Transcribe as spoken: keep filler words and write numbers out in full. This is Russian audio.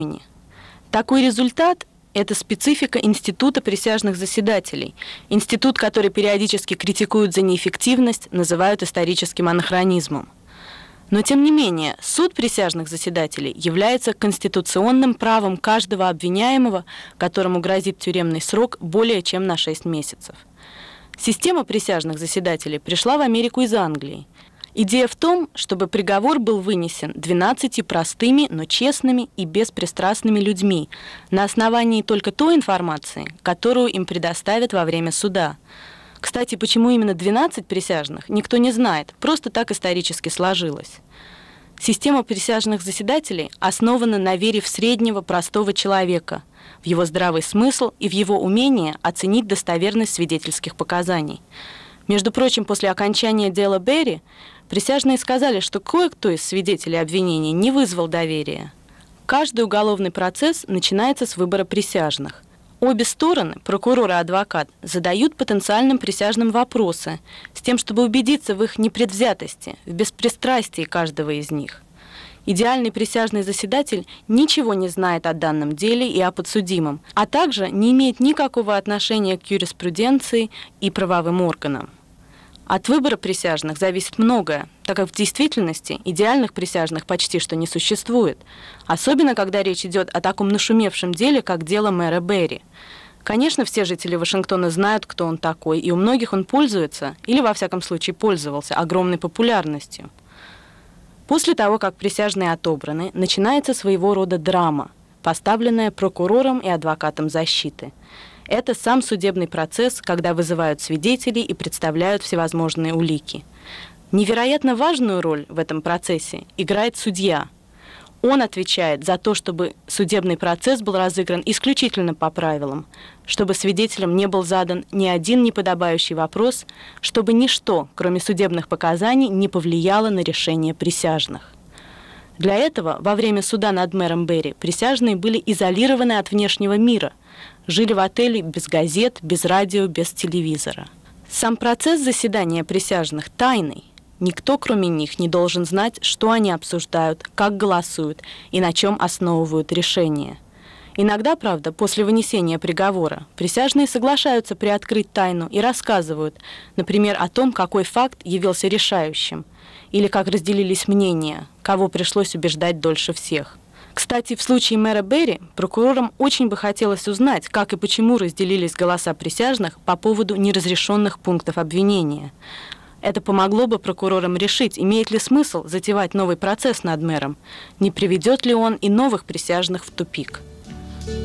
Такой результат – это специфика Института присяжных заседателей. Институт, который периодически критикуют за неэффективность, называют историческим анахронизмом. Но, тем не менее, суд присяжных заседателей является конституционным правом каждого обвиняемого, которому грозит тюремный срок более чем на шесть месяцев. Система присяжных заседателей пришла в Америку из Англии. Идея в том, чтобы приговор был вынесен двенадцатью простыми, но честными и беспристрастными людьми на основании только той информации, которую им предоставят во время суда. Кстати, почему именно двенадцать присяжных, никто не знает, просто так исторически сложилось. Система присяжных заседателей основана на вере в среднего простого человека, в его здравый смысл и в его умение оценить достоверность свидетельских показаний. Между прочим, после окончания дела Берри присяжные сказали, что кое-кто из свидетелей обвинения не вызвал доверия. Каждый уголовный процесс начинается с выбора присяжных. Обе стороны, прокурор и адвокат, задают потенциальным присяжным вопросы с тем, чтобы убедиться в их непредвзятости, в беспристрастии каждого из них. Идеальный присяжный заседатель ничего не знает о данном деле и о подсудимом, а также не имеет никакого отношения к юриспруденции и правовым органам. От выбора присяжных зависит многое, так как в действительности идеальных присяжных почти что не существует, особенно когда речь идет о таком нашумевшем деле, как дело мэра Берри. Конечно, все жители Вашингтона знают, кто он такой, и у многих он пользуется, или во всяком случае пользовался, огромной популярностью. После того, как присяжные отобраны, начинается своего рода драма, поставленная прокурором и адвокатом защиты. Это сам судебный процесс, когда вызывают свидетелей и представляют всевозможные улики. Невероятно важную роль в этом процессе играет судья. Он отвечает за то, чтобы судебный процесс был разыгран исключительно по правилам, чтобы свидетелям не был задан ни один неподобающий вопрос, чтобы ничто, кроме судебных показаний, не повлияло на решение присяжных. Для этого во время суда над мэром Берри присяжные были изолированы от внешнего мира, жили в отеле без газет, без радио, без телевизора. Сам процесс заседания присяжных тайный. Никто, кроме них, не должен знать, что они обсуждают, как голосуют и на чем основывают решения. Иногда, правда, после вынесения приговора присяжные соглашаются приоткрыть тайну и рассказывают, например, о том, какой факт явился решающим, или как разделились мнения, кого пришлось убеждать дольше всех. Кстати, в случае мэра Берри прокурорам очень бы хотелось узнать, как и почему разделились голоса присяжных по поводу неразрешенных пунктов обвинения. Это помогло бы прокурорам решить, имеет ли смысл затевать новый процесс над мэром, не приведет ли он и новых присяжных в тупик.